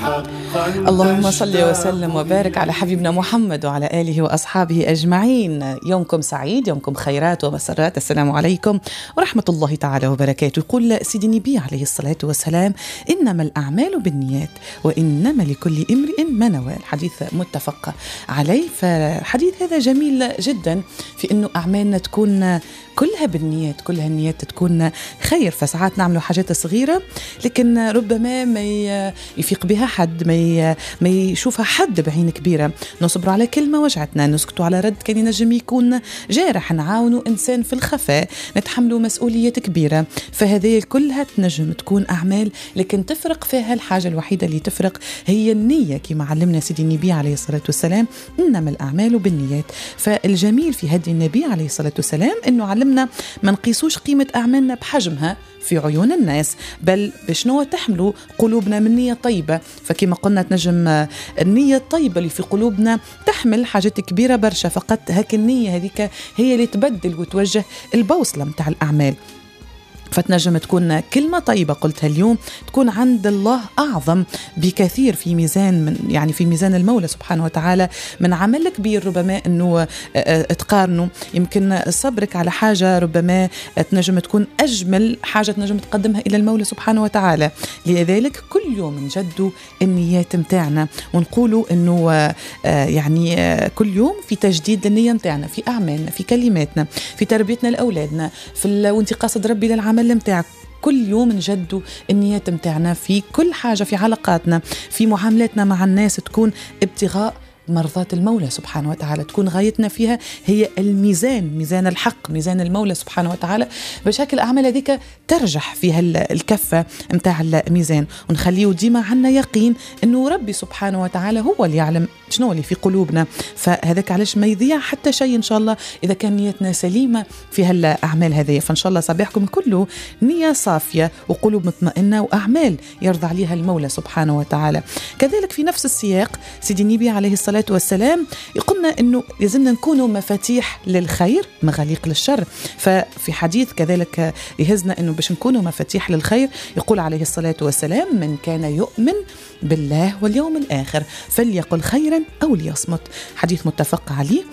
اللهم صل وسلم وبارك على حبيبنا محمد وعلى آله وأصحابه أجمعين. يومكم سعيد، يومكم خيرات ومسرات. السلام عليكم ورحمة الله تعالى وبركاته. يقول سيدي النبي عليه الصلاة والسلام: إنما الأعمال بالنيات وإنما لكل امرئ ما نوى. الحديث متفق عليه. فالحديث هذا جميل جدا في أنه أعمالنا تكون كلها بالنيات، كلها النيات تكون خير. فساعات نعملوا حاجات صغيرة لكن ربما ما يفيق بها حد، ما يشوفها حد بعين كبيرة. نصبر على كلمة وجعتنا، نسكتوا على رد كان ينجم يكون جارح، نعاونوا إنسان في الخفاء، نتحملوا مسؤولية كبيرة. فهذه كلها تنجم تكون أعمال، لكن تفرق فيها الحاجة الوحيدة اللي تفرق هي النية، كما علمنا سيدي النبي عليه الصلاة والسلام: إنما الأعمال بالنيات. فالجميل في هدي النبي عليه الصلاة والسلام إنه علمنا ما نقيسوش قيمة أعمالنا بحجمها في عيون الناس، بل بشنو تحملوا قلوبنا من نية طيبة. فكما قلنا تنجم النية الطيبة اللي في قلوبنا تحمل حاجات كبيرة برشا، فقط هاك النية هذيك هي اللي تبدل وتوجه البوصلة متاع الأعمال. فتنجم تكون كلمة طيبة قلتها اليوم تكون عند الله أعظم بكثير في ميزان في ميزان المولى سبحانه وتعالى من عمل كبير ربما أنه تقارنه. يمكن صبرك على حاجة ربما تنجم تكون أجمل حاجة تنجم تقدمها إلى المولى سبحانه وتعالى. لذلك كل يوم نجدوا النيات متاعنا ونقولوا أنه كل يوم في تجديد للنية متاعنا، في أعمالنا، في كلماتنا، في تربيتنا لأولادنا، وانت قاصد ربي للعمل متاعك. كل يوم نجدوا النيات متاعنا في كل حاجة، في علاقاتنا، في معاملاتنا مع الناس، تكون ابتغاء مرضات المولى سبحانه وتعالى، تكون غايتنا فيها هي الميزان، ميزان الحق، ميزان المولى سبحانه وتعالى، بشكل الأعمال هذيك ترجح فيها الكفة متاع الميزان. ونخليه ديما عنا يقين أنه ربي سبحانه وتعالى هو اللي يعلم شنو اللي في قلوبنا. فهذاك علاش ما يضيع حتى شيء إن شاء الله إذا كان نيتنا سليمة في هالأعمال هذه. فإن شاء الله صباحكم كله نية صافية وقلوب مطمئنة وأعمال يرضى عليها المولى سبحانه وتعالى. كذلك في نفس السياق سيدي النبي عليه الصلاة والسلام يقولنا أنه لازمنا نكونوا مفاتيح للخير مغاليق للشر. ففي حديث كذلك يهزنا أنه باش نكونوا مفاتيح للخير يقول عليه الصلاة والسلام: من كان يؤمن بالله واليوم الآخر فليقل خيرا أو ليصمت. حديث متفق عليه.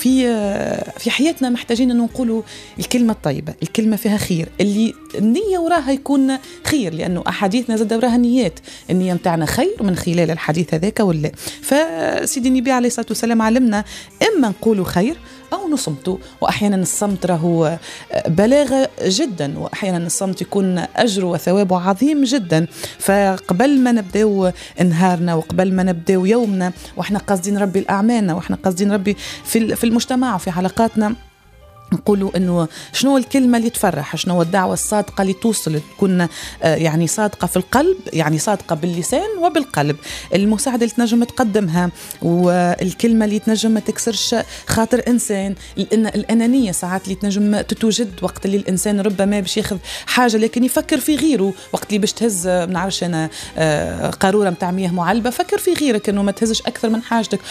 في حياتنا محتاجين أن نقولوا الكلمة الطيبة، الكلمة فيها خير، اللي النية وراها يكون خير، لأنه أحاديثنا زاد وراها نيات. النية متاعنا خير من خلال الحديث هذاك ولا. فسيدي النبي عليه الصلاة والسلام علمنا إما نقولوا خير أو نصمتوا. وأحيانا الصمت راهو بلاغة جدا، وأحيانا الصمت يكون أجر وثوابه عظيم جدا. فقبل ما نبدأ نهارنا وقبل ما نبدأ يومنا وإحنا قاصدين ربي الأعمالنا وإحنا قاصدين ربي في المجتمع وفي علاقاتنا، نقولوا أنه شنو الكلمة اللي تفرح، شنو الدعوة الصادقة اللي توصل، تكون صادقة في القلب، صادقة باللسان وبالقلب. المساعدة اللي تنجم تقدمها والكلمة اللي تنجم ما تكسرش خاطر إنسان. الأنانية ساعات اللي تنجم تتوجد وقت اللي الإنسان ربما باش ياخذ حاجة لكن يفكر في غيره. وقت اللي باش تهز منعرفش أنا قارورة متاع مياه معلبة، فكر في غيرك أنه ما تهزش أكثر من حاجتك.